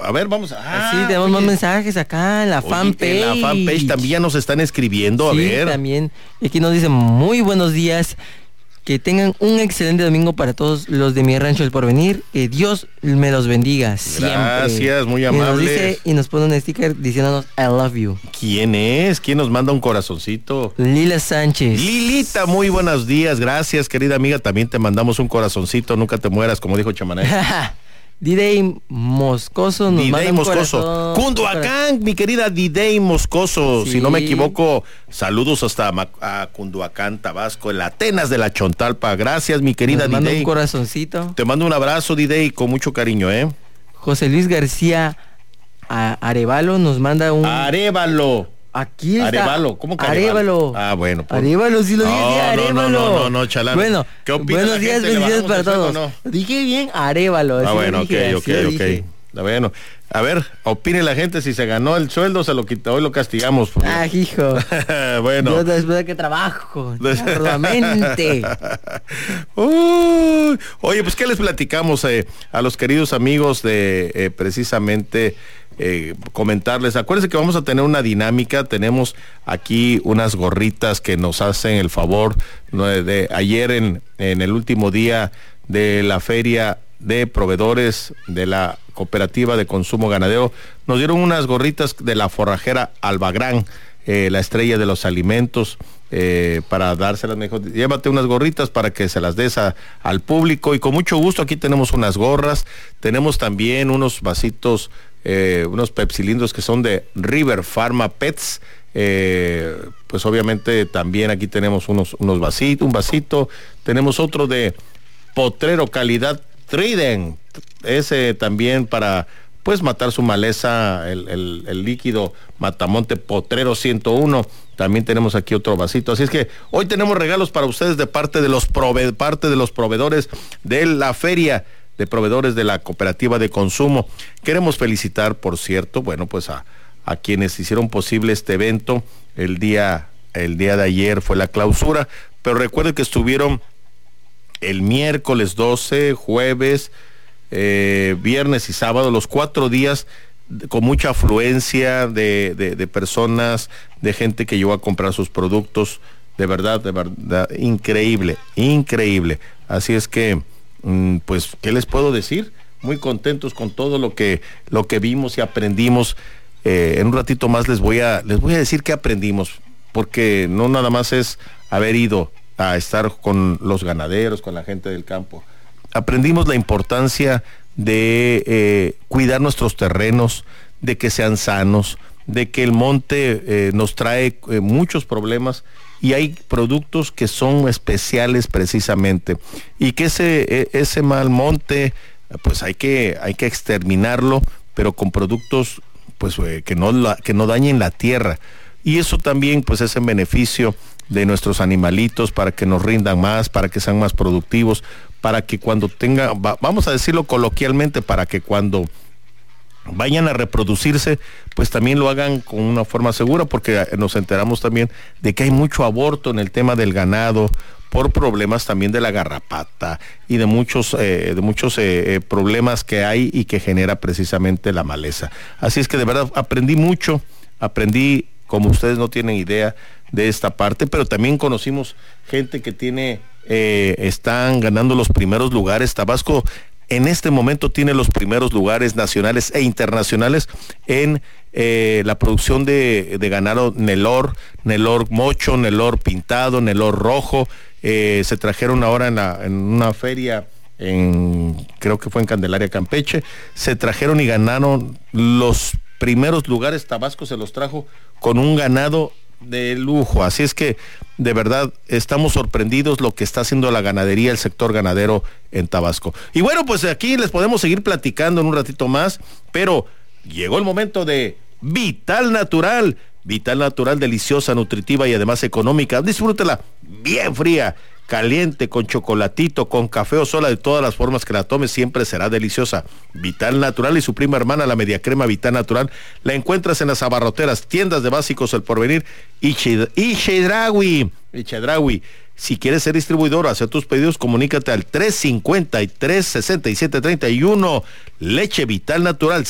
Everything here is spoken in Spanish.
A ver, vamos. Sí, tenemos más mensajes acá en la fanpage. En la fanpage también ya nos están escribiendo, a ver. Sí, también. Y aquí nos dicen, muy buenos días. Que tengan un excelente domingo para todos los de mi rancho El Porvenir. Que Dios me los bendiga siempre. Gracias, muy amable. Y nos pone un sticker diciéndonos I love you. ¿Quién es? ¿Quién nos manda un corazoncito? Lila Sánchez. Lilita, muy buenos días. Gracias, querida amiga. También te mandamos un corazoncito. Nunca te mueras, como dijo Chamané. Didey Moscoso nos manda un corazón. Cunduacán, mi querida Didey Moscoso. Sí. Si no me equivoco, saludos hasta a Cunduacán, Tabasco, el Atenas de la Chontalpa. Gracias, mi querida Didey. Nos manda un corazoncito. Te mando un abrazo, Didey, con mucho cariño, José Luis García Arevalo nos manda un... Arevalo. Aquí está. Arevalo, ¿cómo que Arevalo? Ah, bueno. Pues. Arevalo, sí lo dije, Arevalo. No, Chalán. Bueno, ¿qué opina buenos días, bendiciones para todos. No? Dije bien, Arevalo. Ah, bueno, ok. Bueno, a ver, opine la gente si se ganó el sueldo, se lo quitó, hoy lo castigamos. Hijo. Bueno. Yo después de que trabajo, arduamente. Oye, pues, ¿qué les platicamos a los queridos amigos de precisamente... comentarles, acuérdense que vamos a tener una dinámica, tenemos aquí unas gorritas que nos hacen el favor de ayer en el último día de la feria de proveedores de la Cooperativa de Consumo Ganadero, nos dieron unas gorritas de la forrajera Albagrán, la estrella de los alimentos, para dárselas mejor. Llévate unas gorritas para que se las des al público, y con mucho gusto aquí tenemos unas gorras, tenemos también unos vasitos, unos pepsilindros que son de River Pharma Pets, pues obviamente también aquí tenemos un vasito, tenemos otro de Potrero calidad Trident, ese también para pues matar su maleza, el líquido Matamonte Potrero 101, también tenemos aquí otro vasito, así es que hoy tenemos regalos para ustedes de parte de los proveedores de la feria de proveedores de la Cooperativa de Consumo. Queremos felicitar, por cierto, bueno, pues a quienes hicieron posible este evento. El día de ayer fue la clausura, pero recuerden que estuvieron el miércoles 12, jueves, viernes y sábado, los 4 días con mucha afluencia de personas, de gente que llegó a comprar sus productos, de verdad, increíble. Así es que, pues, ¿qué les puedo decir? Muy contentos con todo lo que vimos y aprendimos. En un ratito más les voy a decir qué aprendimos, porque no nada más es haber ido a estar con los ganaderos, con la gente del campo. Aprendimos la importancia de cuidar nuestros terrenos, de que sean sanos, de que el monte nos trae muchos problemas, y hay productos que son especiales precisamente, y que ese mal monte pues hay que exterminarlo, pero con productos pues que no dañen la tierra, y eso también pues es en beneficio de nuestros animalitos, para que nos rindan más, para que sean más productivos, para que cuando vamos a decirlo coloquialmente, para que cuando vayan a reproducirse, pues también lo hagan con una forma segura, porque nos enteramos también de que hay mucho aborto en el tema del ganado, por problemas también de la garrapata y de muchos problemas que hay y que genera precisamente la maleza. Así es que de verdad aprendí mucho, como ustedes no tienen idea de esta parte, pero también conocimos gente que están ganando los primeros lugares. Tabasco en este momento tiene los primeros lugares nacionales e internacionales en la producción de ganado Nelor mocho, Nelor pintado, Nelor rojo. Se trajeron ahora en una feria, creo que fue en Candelaria, Campeche, se trajeron y ganaron los primeros lugares. Tabasco se los trajo con un ganado de lujo, así es que de verdad estamos sorprendidos lo que está haciendo la ganadería, el sector ganadero en Tabasco. Y bueno, pues aquí les podemos seguir platicando en un ratito más, pero llegó el momento de Vital Natural, deliciosa, nutritiva y además económica. Disfrútela bien fría, caliente, con chocolatito, con café o sola, de todas las formas que la tomes, siempre será deliciosa. Vital Natural y su prima hermana, la media crema Vital Natural, la encuentras en las abarroteras, tiendas de básicos El Porvenir y Chedraui. Si quieres ser distribuidor, hacer tus pedidos, comunícate al 353-6731. Leche Vital Natural.